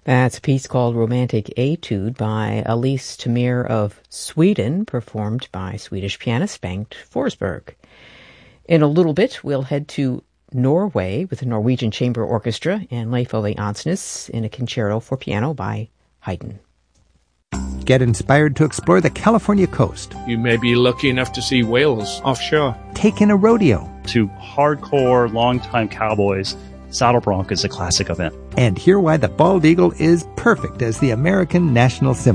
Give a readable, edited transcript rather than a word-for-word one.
That's a piece called Romantic Etude by Elise Tamir of Sweden, performed by Swedish pianist Bengt Forsberg. In a little bit, we'll head to Norway with the Norwegian Chamber Orchestra and Leif Ove Ansnes in a concerto for piano by Haydn. Get inspired to explore the California coast. You may be lucky enough to see whales offshore. Take in a rodeo. To hardcore, longtime cowboys, Saddle Bronc is a classic event. And hear why the bald eagle is perfect as the American national symbol.